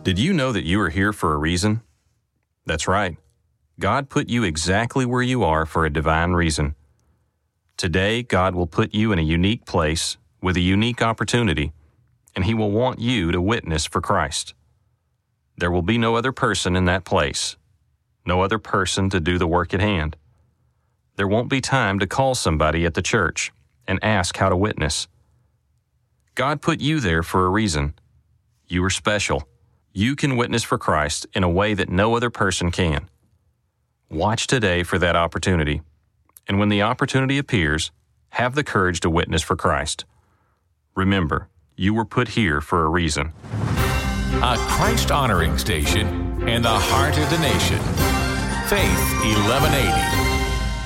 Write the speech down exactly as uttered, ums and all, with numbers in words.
Did you know that you are here for a reason? That's right. God put you exactly where you are for a divine reason. Today, God will put you in a unique place with a unique opportunity, and He will want you to witness for Christ. There will be no other person in that place, no other person to do the work at hand. There won't be time to call somebody at the church and ask how to witness. God put you there for a reason. You are special. You can witness for Christ in a way that no other person can. Watch today for that opportunity, and when the opportunity appears, have the courage to witness for Christ. Remember, you were put here for a reason. A Christ-honoring station in the heart of the nation. Faith eleven eighty.